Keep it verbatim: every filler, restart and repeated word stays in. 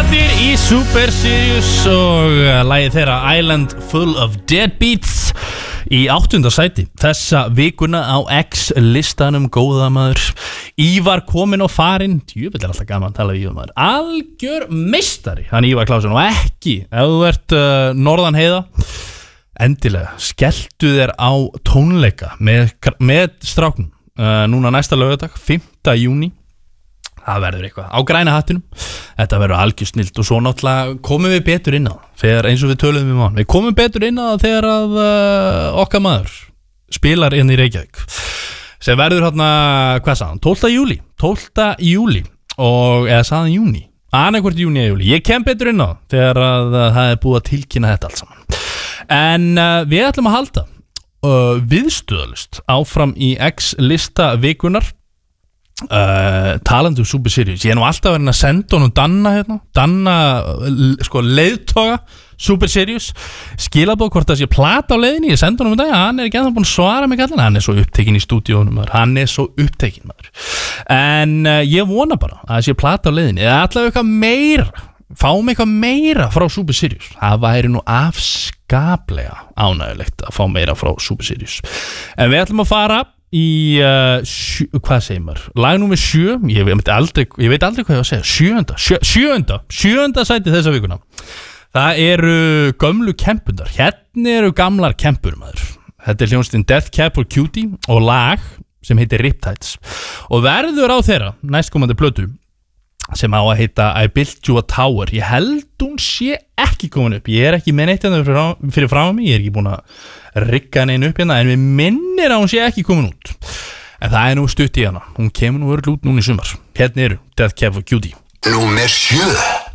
Strákarnir í Super Sirius og lagið þeirra Island Full of Deadbeats í áttunda sæti þessa vikuna á X-listanum. Góða maður Ívar kominn og farinn. Djöfull er alltaf gaman að tala við Ívar maður. Algjör meistari hann Ívar Klausen. Og ekki ef þú ert uh, norðan heiða, endilega skelltu þér á tónleika með, með stráknum uh, núna næsta laugardag, fimmta júní. Það verður eitthvað á græna hattinum. Þetta verður algjör snilt og svo náttúrulega komum við betur inn á þegar eins og við töluðum um hann. Við komum betur inn á þegar að uh, okkar maður spilar inn í Reykjavík sem verður hérna, hvað sagði hann, tólfta júlí tólfta júlí og eða sagði hann júní, annarkvort júní eða júlí. Ég kem betur inn á þegar að uh, það er búið að tilkynna þetta allt saman. En uh, við ætlum að halda uh, viðstöðalust áfram í X-lista vikunar. Uh, talandi um Super Sirius, ég er nú alltaf verið að senda honum Danna hérna, Danna sko leiðtoga Super Sirius skilabóð hvort það sé plata á leiðinni. Ég senda honum um dag, hann er ekki ennþá búin að svara mig allan, hann er svo upptekinn í stúdíónum, hann er svo upptekinn maður. En uh, ég vona bara að það sé plata á leiðinni eða allavega eitthvað meira, fáum eitthvað meira frá Super Sirius. Það væri nú afskaplega ánægulegt að fá meira frá Super Sirius. En við ætlum að fara í uh, sjö, hvað segir maður, lag númer sjö. ég veit aldrei, ég veit aldrei hvað ég á að segja. Sjöunda, sjö, sjöunda, sjöunda sæti þessa vikuna. Það eru gömlu kempundar. Hérna eru gamlar kempur maður. Þetta er hljómsveitin Death Cab for Cutie og lag sem heitir Riptides og verður á þeirra næstkomandi plötu sem á að heita I Built You a Tower. Ég held hún sé ekki komin upp. Ég er ekki með neitt hérna fyrir, fyrir frá mig. Ég er ekki búin að rigga hann einu upp hérna, en við minnir að hún sé ekki komin út. En það er nú stutt í hana. Hún kemur nú örl út núna í sumar. Hérna eru Death Cab for Cutie. Númer sjö.